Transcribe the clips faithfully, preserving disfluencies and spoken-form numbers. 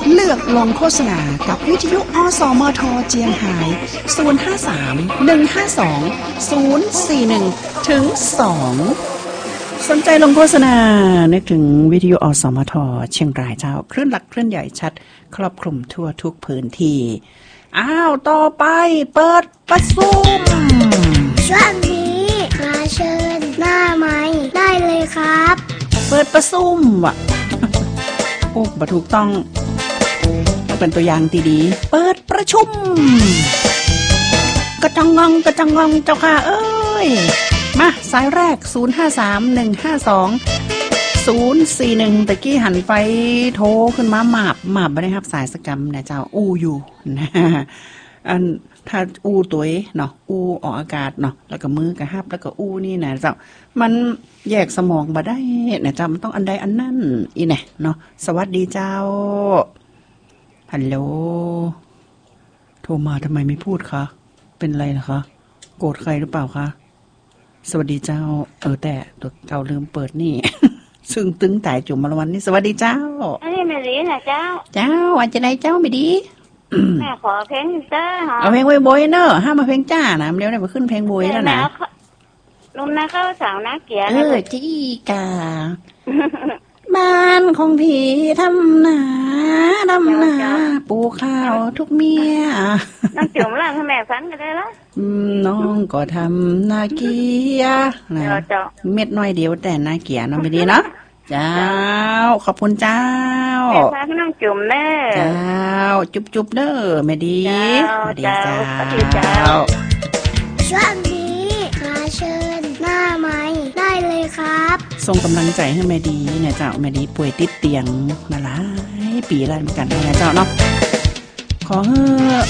เลือกลงโฆษณากับวิทยุอสมทเจียงไฮ้ศูนย์ ห้า สาม หนึ่ง ห้า สอง ศูนย์ สี่ หนึ่ง ถึง สอง สนใจลงโฆษณานึกถึงวิทยุอสมทเชียงรายเจ้าคลื่นหลักคลื่นใหญ่ชัดครอบคลุมทั่วทุกพื้นที่อ้าวต่อไปเปิดประชุมช่วงนี้มาเชิญหน้าไม้ได้เลยครับเปิดประชุมว่ะโอ้บ่ถูกต้องต้องเป็นตัวอย่างที่ดีเปิดประชุมกระจังงองกระจังงองเจ้าค่ะเอ้ยมาสายแรกศูนย์ ห้า สาม หนึ่ง ห้า สอง ศูนย์ สี่ หนึ่งตะกี้หันไฟโทรขึ้นมาหมาบหมาบบ่ได้ครับสายสกรรมนะเจ้าอูอยู่นะอันถ้าอูตัวเนาะอูออกอากาศเนาะแล้วก็มือกระหับแล้วก็อูนี่นะเจ้ามันแยกสมองบ่ได้นะเจ้ามันต้องอันใดอันนั้นอีแน่เนาะสวัสดีเจ้าฮัลโหลโทรมาทำไมไม่พูดคะเป็นไรล่ะคะโกรธใครหรือเปล่าคะสวัสดีเจ้าเออแต่ตัวเก่าลืมเปิดนี่ ซึ่งตึงแต่จุ่มมรวันนี่สวัสดีเจ้าอันนี้ไม่ดีนะเจ้าเจ้าอันจะไหนเจ้าไม่ดีแม่ขอเพลงเจ้าเอาเพลงโบยเนอะห้ามมาเพลงจ้านะเดี๋ยวได้มาขึ้นเพลงโบยแล้วนะลุงนะเขาสาวนักเกียร์เออจี้กาบ้านของพี่ทำนาทำนาปลูกข้าวทุกเมียน้องจุ๋มล่างให้แม่ฟันกันได้แล้วน้องก็ทำนาเกียนะเม็ดน้อยเดียวแต่นาเกียน้องไม่ดีเนาะเจ้าขอบคุณเจ้าแม่ฟันน้องจุ๋มเด้อเจ้าจุ๊บจุ๊บเด้อไม่ดีไม่ดีเจ้าช่วงนี้มาเชิญหน้าไม้ได้เลยครับส่งกำลังใจให้แม่ดีเนี่ยเจ้าแม่ดีป่วยติดเตียงมาหลายปีแล้วเหมือนกันนะเจ้าเนาะขอให้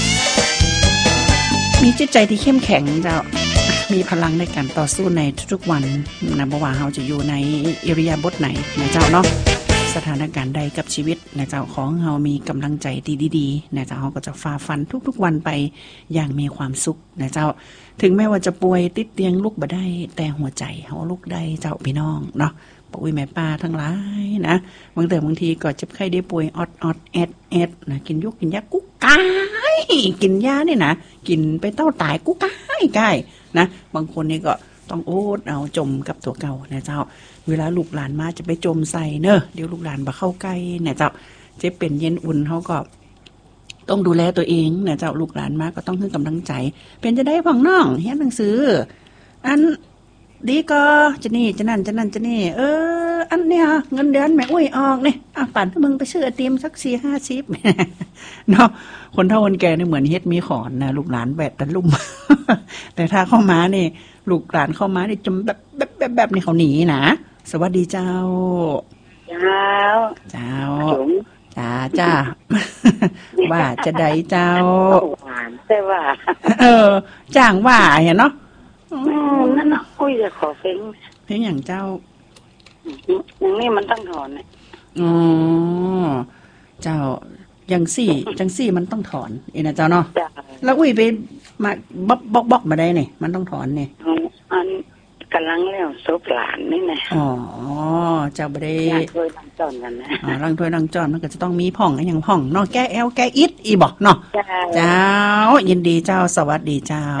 มีจิตใจที่เข้มแข็งเจ้ามีพลังในการต่อสู้ในทุกๆวันนะบ่ว่าเราจะอยู่ในอิริยาบถไหนนะเจ้าเนาะสถานการณ์ใดกับชีวิตนะเจ้าของเรามีกำลังใจดีๆนะเจ้าเราก็จะฝ่าฟันทุกๆวันไปอย่างมีความสุขนะเจ้าถึงแม้ว่าจะป่วยติดเตียงลุกบ่ได้แต่หัวใจเราลุกได้เจ้าพี่น้องเนาะปุ้ยแม่ป้าทั้งหลายนะบางแต่บางทีก็เจ็บไข้ได้ป่วยออดออดแอดแอดนะกินยุกกินยากุ๊กกายกินยาเนี่ยนะกินไปเต้าตายกุ๊กกายกายนะบางคนนี่ก็ต้องโอ๊ตเอาจมกับตัวเก่านะเจ้าเวลาลูกหลานมาจะไปจมใส่เนอะเดี๋ยวลูกหลานมาเข้าใกล้นะเจ้าเจ็บเป็นเย็นอุ่นเขาก็ต้องดูแลตัวเองนะเจ้าลูกหลานมาก็ต้องให้กำลังใจเป็นจะได้พ่องน้องเรียนหนังสืออันดีก็จะนี่จะนั่นจะนั่นจะนี่เอออันเนี้ยเงินเดือนแม่อุ้ยออกเนี่ยอ่ะปั่นให้มึงไปซื้อไอติมสักสี่ห้าสิบเนาะคนเฒ่าคนแก่นี่เหมือนเฮ็ดมีขอนนะลูกหลานแบบตะลุ่ม แต่ถ้าเข้ามานี่ลูกหลานเข้ามานี่จมแบบแบบแบบแบบนี่เขาหนีนะสวัสดีเจ้าเจ้าเจ้าจ้าจ้าว่าจะได้เจ้าหวานแต่ว่าเออจ้างว่าเห็นเนาะนั่นน่ะอุ้ยจะขอเพลงเพลงอย่างเจ้าอย่างนี้มันต้องถอนเนี่ยอ๋อเจ้าอย่างสี่จังสี่มันต้องถอนเอ็นะเจ้าเนาะแล้วอุ้ยไปมาบล็อกบล็อกบล็อกมาได้เนี่ยมันต้องถอนเนี่ยอันกำลังแล้วซบหลานนี่นะอ๋อเจ้าบ่ได้ล้างถ้วยล้างจานกันนะอ๋อล้างถ้วยล้างจานมันก็จะต้องมีผ่องอย่างผ่องเนาะแก้แอลแก้อิดอีบอกเนาะเจ้ายินดีเจ้าสวัสดีเจ้า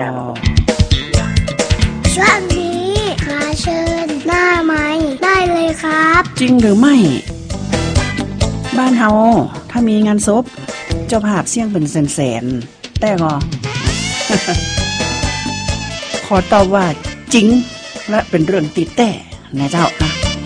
ช่วงนี้มาเชิญหน้าไม้ได้เลยครับจริงหรือไม่บ้านเฮาถ้ามีงานศพเจ้าภาพเสี่ยงเป็นแสนๆแต่ก็ ขอตอบว่าจริงและเป็นเรื่องติดแต่นะเจ้านะ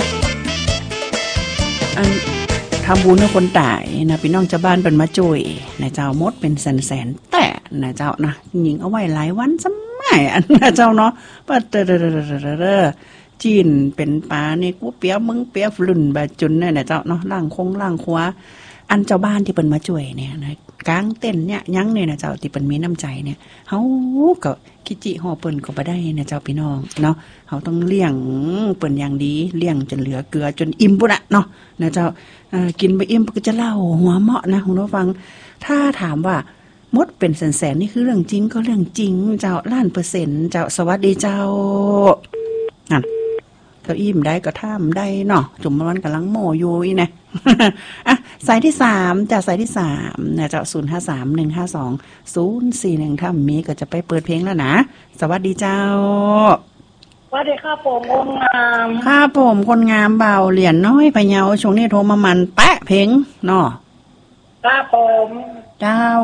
อันทำบุญให้คนตายนะพี่น้องชาวบ้านเป็นมาจ่วยนะเจ้ามดเป็นแสนๆแต่นะเจ้านะยิงเอาไว้หลายวันสมัยอันนะเจ้าเนาะปะเตอร์จีนเป็นปลานี่กูเปียมึงเปียฟลุ่นบาจุนเนี่ยนะเจ้าเนาะล่างคงล่างขวาอันเจ้าบ้านที่เป็นมาจ่วยเนี่ยนะกลางเต้นเนี่ยยั้งเนี่ยนะเจ้าที่เป็นมีน้ำใจเนี่ยเฮาก็คิจิห่อเปิ้นก็บ่ได้นะเจ้าพี่น้องเนาะเฮาต้องเลี้ยงเปิ้นอย่างดีเลี้ยงจนเหลือเกลือจนอิ่มพุ่นน่ะเนาะนะเจ้าเอ่อกินไปอิ่มก็จะเล่าหัวเหมาะนะคุณผู้ฟังถ้าถามว่ามดเป็นแสนๆนี่คือเรื่องจริงก็เรื่องจริงเจ้าล้านเปอร์เซ็นต์เจ้าสวัสดีเจ้านั่นเก้าอี้มได้ก็ท่ามได้เนาะจุ่มมันกำลังโมอยู่อีนะ อ่ะสายที่สามจากสายที่สามนะเจ้าศูนย์ห้าสามหนึ่งห้าสองศูนย์สี่หนึ่งถ้ามีก็จะไปเปิดเพลงแล้วนะสวัสดีเจ้าสวัสดีครับผมคนงามค่ะผมคนงามเบาเหรียญน้อยพะเยาช่วงนี้โทรมามันแปะเพลงเนาะครับผมเจ้า